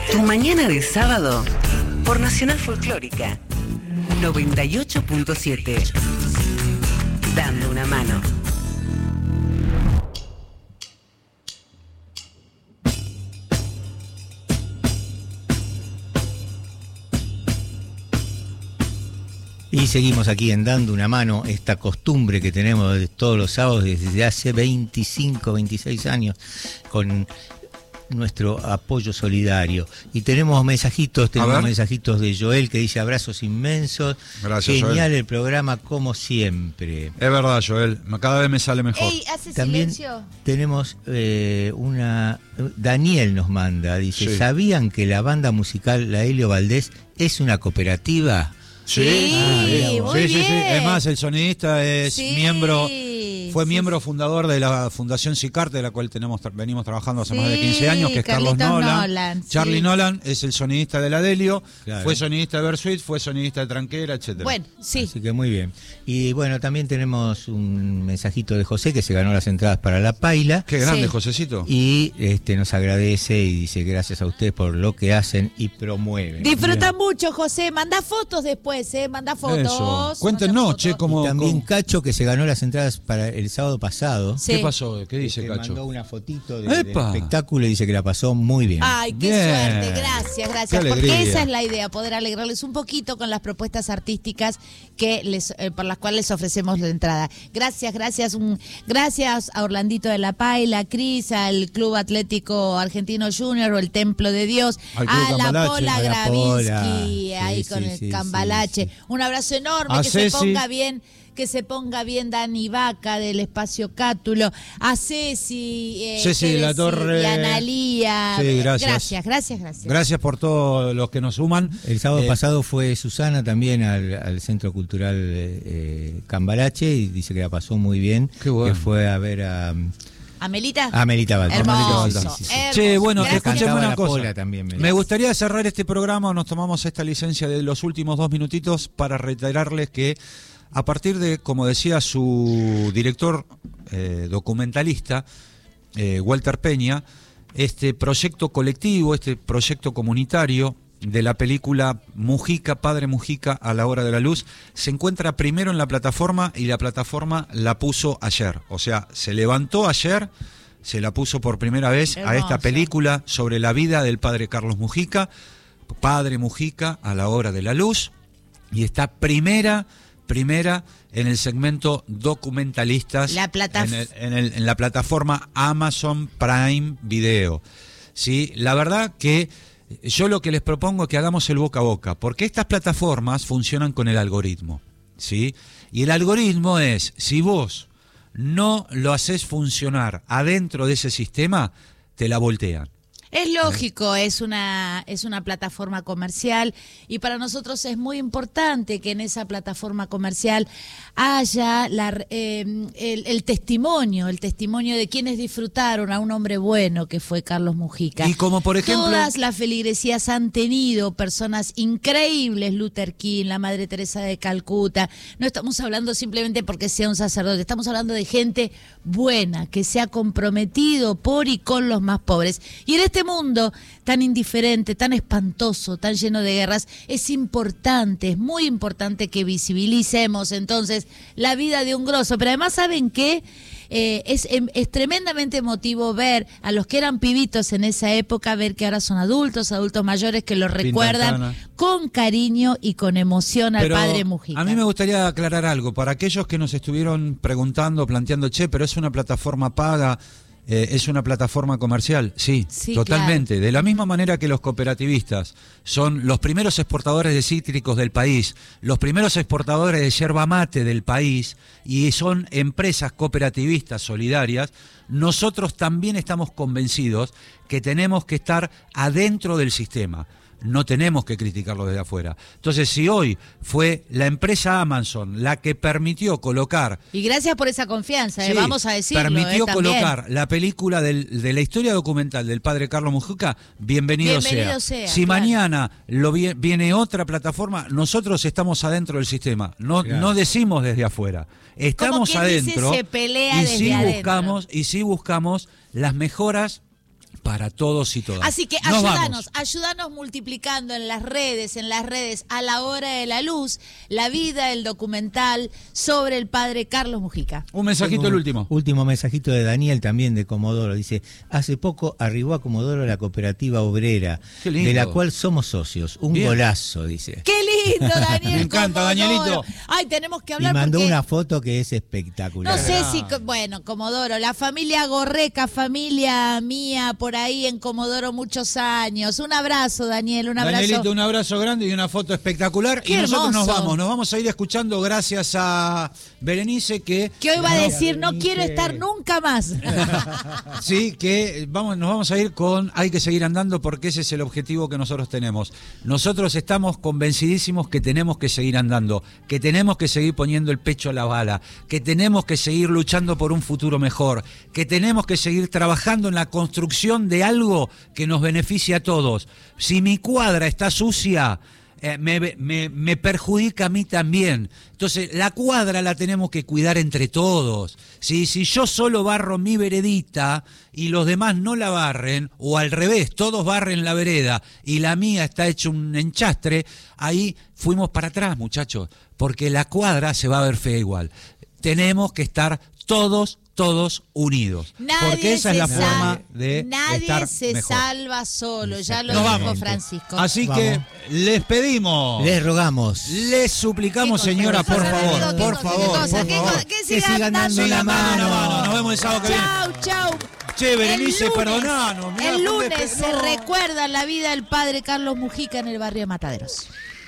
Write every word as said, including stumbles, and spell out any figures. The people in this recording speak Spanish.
Tu mañana de sábado por Nacional Folclórica noventa y ocho punto siete. Dando una mano. Y seguimos aquí en Dando una Mano, esta costumbre que tenemos de todos los sábados desde hace veinticinco, veintiséis años, con nuestro apoyo solidario. Y tenemos mensajitos, tenemos mensajitos de Joel que dice abrazos inmensos. Gracias, Genial Joel. El programa como siempre. Es verdad, Joel, cada vez me sale mejor. Ey, hace También silencio. tenemos eh, una... Daniel nos manda, dice, Sí. ¿sabían que la banda musical La Helio Valdés es una cooperativa? Sí, Ah, muy sí, sí, sí. bien. Es más, el sonidista es Sí, miembro, fue sí, miembro sí. fundador de la Fundación Sicarte, de la cual tenemos venimos trabajando hace Sí, más de quince años, que es Carlos Carlitos Nolan. Nolan, Charlie sí. Nolan es el sonidista de la Delio, Claro. fue sonidista de Bersuit, fue sonidista de Tranquera, etcétera. Bueno, sí. Así que muy bien. Y bueno, también tenemos un mensajito de José que se ganó las entradas para La Paila. Qué grande, Sí. Josecito. Y este nos agradece y dice gracias a ustedes por lo que hacen y promueven. Disfruta mucho, José. Manda fotos después, ¿eh? Manda fotos. Eso. Cuéntenos, manda che, fotos. cómo... Y también cómo- Cacho que se ganó las entradas para el sábado pasado. Sí. ¿Qué pasó? ¿Qué dice que Cacho? mandó una fotito de- del ¡Epa! espectáculo y dice que la pasó muy bien. Ay, qué Bien. suerte, gracias, gracias. Qué Porque alegría. esa es la idea, poder alegrarles un poquito con las propuestas artísticas que les, eh, por las cuales les ofrecemos la entrada. Gracias, gracias, un, gracias a Orlandito de la Paila, a Cris, al Club Atlético Argentino Junior o el Templo de Dios, Al Club a la Cambalache. Pola A la Pola. Gravinsky, ahí Sí, con sí, el sí, Cambalache. sí, sí. Un abrazo enorme, A que Ceci. se ponga bien. Que se ponga bien Dani Vaca del Espacio Cátulo, a Ceci, eh, Ceci de la Ceci, Torre. y Analía. Sí, gracias. Gracias, gracias, gracias. Gracias por todos los que nos suman. El sábado Eh, pasado fue Susana también al, al Centro Cultural eh, eh, Cambalache y dice que la pasó muy bien. Qué bueno. Que fue a ver a, ¿Amelita? a Melita Valdés. Hermoso, Sí, sí, sí. hermoso. Che, bueno, Gracias. escuchemos Cantaba una la cosa. Pola también, me Me gustaría cerrar este programa, nos tomamos esta licencia de los últimos dos minutitos para reiterarles que a partir de, como decía su director eh, documentalista, eh, Walter Peña, este proyecto colectivo, este proyecto comunitario de la película Mujica, Padre Mujica a la hora de la luz, se encuentra primero en la plataforma y la plataforma la puso ayer. O sea, se levantó ayer, se la puso por primera vez a esta Hermoso. película sobre la vida del padre Carlos Mujica, Padre Mujica a la hora de la luz, y está primera, primera en el segmento documentalistas La plataf- en, el- en el- en la plataforma Amazon Prime Video. ¿Sí? La verdad que yo lo que les propongo es que hagamos el boca a boca, porque estas plataformas funcionan con el algoritmo, ¿sí? Y el algoritmo es, si vos no lo haces funcionar adentro de ese sistema, te la voltean. Es lógico, es una, es una plataforma comercial y para nosotros es muy importante que en esa plataforma comercial haya la, eh, el, el testimonio, el testimonio de quienes disfrutaron a un hombre bueno que fue Carlos Mujica. Y como por ejemplo... Todas las feligresías han tenido personas increíbles, Luther King, la Madre Teresa de Calcuta. No estamos hablando simplemente porque sea un sacerdote, estamos hablando de gente buena, que se ha comprometido por y con los más pobres. Y en este mundo tan indiferente, tan espantoso, tan lleno de guerras, es importante, es muy importante que visibilicemos entonces la vida de un grosso. Pero además, ¿saben qué? Eh, es, es tremendamente emotivo ver a los que eran pibitos en esa época, ver que ahora son adultos, adultos mayores que lo recuerdan cana. con cariño y con emoción al Pero padre Mujica. a mí me gustaría aclarar algo, para aquellos que nos estuvieron preguntando, planteando, che, pero es una plataforma paga, eh, es una plataforma comercial. Sí, Sí, totalmente. De la misma manera que los cooperativistas son los primeros exportadores de cítricos del país, los primeros exportadores de yerba mate del país, y son empresas cooperativistas solidarias, nosotros también estamos convencidos que tenemos que estar adentro del sistema. No tenemos que criticarlo desde afuera. Entonces, si hoy fue la empresa Amazon la que permitió colocar... Y gracias por esa confianza, eh, Sí, vamos a decirlo. permitió eh, también. colocar la película del, de la historia documental del padre Carlos Mujica, bienvenido, Bienvenido sea. sea, Si claro. mañana lo vi- viene otra plataforma, nosotros estamos adentro del sistema, no, Claro. no decimos desde afuera. Estamos quien dice, adentro se pelea y desde sí adentro. buscamos y sí buscamos las mejoras para todos y todas. Así que Nos ayúdanos, vamos. ayúdanos multiplicando en las redes, en las redes A la Hora de la Luz, la vida, el documental sobre el padre Carlos Mujica. Un mensajito, el último. Último mensajito de Daniel, también de Comodoro. Dice, hace poco arribó a Comodoro la cooperativa obrera, Qué lindo. de la cual somos socios. Un Bien. golazo, dice. ¡Qué lindo, Daniel! Me encanta, Comodoro! Danielito. Ay, tenemos que Y hablar mandó porque... una foto que es espectacular. No sé si, bueno, Comodoro, la familia Gorreca, familia mía, por ahí en Comodoro muchos años. Un abrazo, Daniel, un abrazo. Danielito, un abrazo grande y una foto espectacular. Qué y nosotros hermoso. nos vamos, nos vamos a ir escuchando gracias a Berenice que... Que hoy va a No, decir, no Berenice. quiero estar nunca más. Sí, que vamos, nos vamos a ir con hay que seguir andando porque ese es el objetivo que nosotros tenemos. Nosotros estamos convencidísimos que tenemos que seguir andando, que tenemos que seguir poniendo el pecho a la bala, que tenemos que seguir luchando por un futuro mejor, que tenemos que seguir trabajando en la construcción de algo que nos beneficie a todos. Si mi cuadra está sucia, Eh, me, me, me perjudica a mí también. Entonces, la cuadra la tenemos que cuidar entre todos. ¿Sí? Si yo solo barro mi veredita y los demás no la barren, o al revés, todos barren la vereda y la mía está hecho un enchastre, ahí fuimos para atrás, muchachos, porque la cuadra se va a ver fea igual. Tenemos que estar todos todos unidos. Nadie porque esa se es la sal- forma de Nadie estar se mejor. salva solo, ya lo Nos dijo vamos. Francisco. Así Vamos. que les pedimos. Les rogamos. Les suplicamos, ¿Qué cosa? señora, ¿Qué por cosa, favor, amigo? ¿Qué por cosa? favor, ¿Qué cosa? por ¿Qué favor. cosa? Que Que sigan sigan dando dando Sigan la dando la mano. mano. Nos vemos el sábado que viene. Chau, chau. Che, Berenice, El lunes- perdonanos. mirá, El ¿dónde lunes espe- se no. recuerda la vida del padre Carlos Mujica en el barrio de Mataderos.